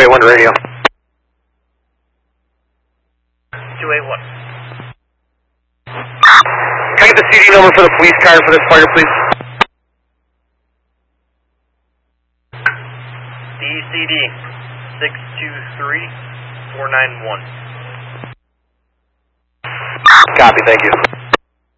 281 to radio. 281. Can I get the CD number for the police car for this target, please? DCD 623491. Copy, thank you.